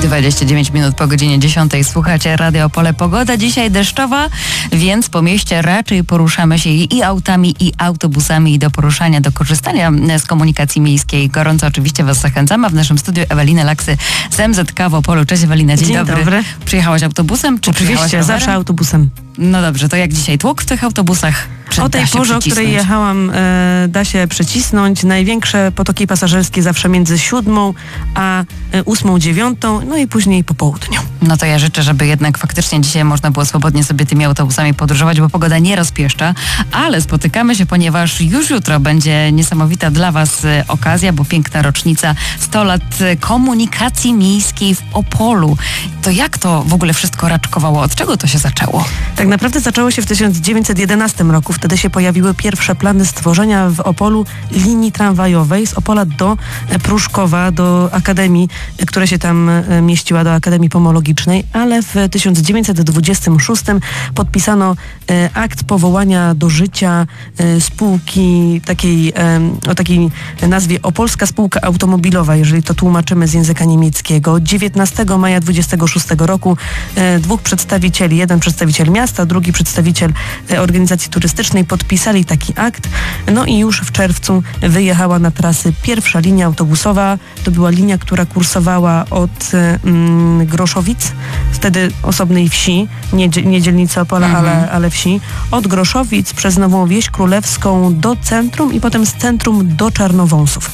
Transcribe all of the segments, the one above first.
29 minut po godzinie 10. Słuchacie Radio Opole. Pogoda dzisiaj deszczowa, więc po mieście raczej poruszamy się i autami, i autobusami, i do poruszania, do korzystania z komunikacji miejskiej. Gorąco oczywiście Was zachęcamy. W naszym studiu Ewelina Laksy z MZK w Opolu. Cześć Ewelina, dzień dobry. Przyjechałaś autobusem? Czy oczywiście, zawsze autobusem. No dobrze, to jak dzisiaj? Tłok w tych autobusach? O tej porze, o której jechałam, da się przycisnąć. Największe potoki pasażerskie zawsze między 7 a 8, 9, no i później po południu. No to ja życzę, żeby jednak faktycznie dzisiaj można było swobodnie sobie tymi autobusami podróżować, bo pogoda nie rozpieszcza, ale spotykamy się, ponieważ już jutro będzie niesamowita dla Was okazja, bo piękna rocznica 100 lat komunikacji miejskiej w Opolu. To jak to w ogóle wszystko raczkowało? Od czego to się zaczęło? Tak naprawdę zaczęło się w 1911 roku. Wtedy się pojawiły pierwsze plany stworzenia w Opolu linii tramwajowej z Opola do Pruszkowa, do Akademii, która się tam mieściła, do Akademii Pomologicznej, ale w 1926 podpisano akt powołania do życia spółki o takiej nazwie Opolska Spółka Automobilowa, jeżeli to tłumaczymy z języka niemieckiego. 19 maja 26 roku dwóch przedstawicieli, jeden przedstawiciel miasta, drugi przedstawiciel organizacji turystycznej podpisali taki akt. No i już w czerwcu wyjechała na trasy pierwsza linia autobusowa. To była linia, która kursowała od Groszowic, wtedy osobnej wsi, nie dzielnicy Opola, ale wsi. Od Groszowic przez Nową Wieś Królewską do centrum i potem z centrum do Czarnowąsów.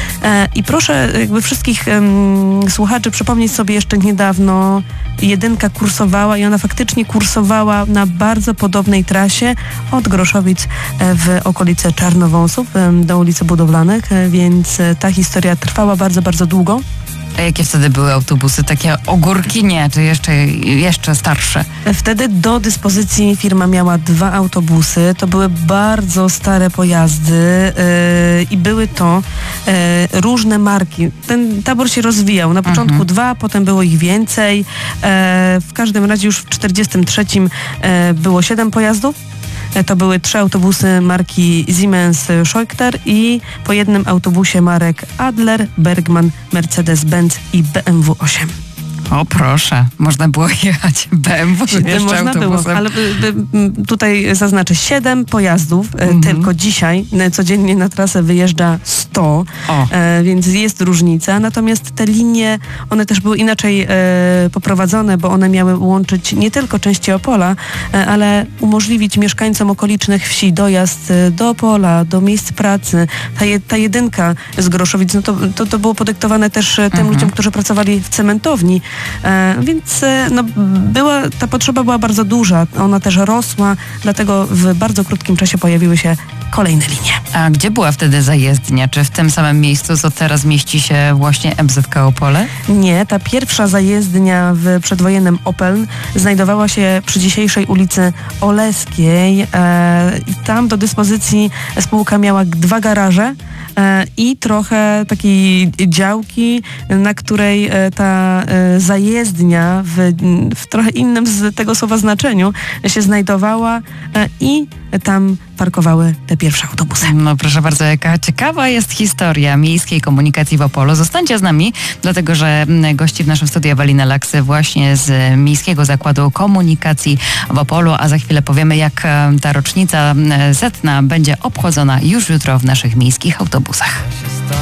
I proszę jakby wszystkich słuchaczy przypomnieć sobie jeszcze niedawno, jedynka kursowała i ona faktycznie kursowała na bardzo podobnej trasie od Groszowic w okolice Czarnowąsów do ulicy Budowlanych, więc ta historia trwała bardzo, bardzo długo. A jakie wtedy były autobusy? Takie ogórkinie, czy jeszcze starsze? Wtedy do dyspozycji firma miała 2 autobusy. To były bardzo stare pojazdy i były to różne marki. Ten tabor się rozwijał. Na początku 2, potem było ich więcej. W każdym razie już w 1943 było 7 pojazdów. To były 3 autobusy marki Siemens-Scheuchter i po jednym autobusie marek Adler, Bergmann, Mercedes-Benz i BMW 8. O proszę, można było jechać BMW jeszcze można autobusem. Było, ale tutaj zaznaczę 7 pojazdów, tylko dzisiaj codziennie na trasę wyjeżdża 100, więc jest różnica. Natomiast te linie, one też były inaczej poprowadzone, bo one miały łączyć nie tylko części Opola, ale umożliwić mieszkańcom okolicznych wsi dojazd do Opola, do miejsc pracy. Ta jedynka z Groszowic, no to było podyktowane też tym ludziom, którzy pracowali w cementowni. Więc ta potrzeba była bardzo duża, ona też rosła, dlatego w bardzo krótkim czasie pojawiły się kolejne linie. A gdzie była wtedy zajezdnia? Czy w tym samym miejscu, co teraz mieści się właśnie MZK Opole? Nie, ta pierwsza zajezdnia w przedwojennym Opeln znajdowała się przy dzisiejszej ulicy Oleskiej i tam do dyspozycji spółka miała 2 garaże i trochę takiej działki, na której ta zajezdnia w trochę innym z tego słowa znaczeniu się znajdowała i tam parkowały te pierwsze autobusy. No proszę bardzo, jaka ciekawa jest historia miejskiej komunikacji w Opolu. Zostańcie z nami, dlatego że gości w naszym studiu Ewelina Laksy właśnie z Miejskiego Zakładu Komunikacji w Opolu, a za chwilę powiemy, jak ta rocznica 100 będzie obchodzona już jutro w naszych miejskich autobusach.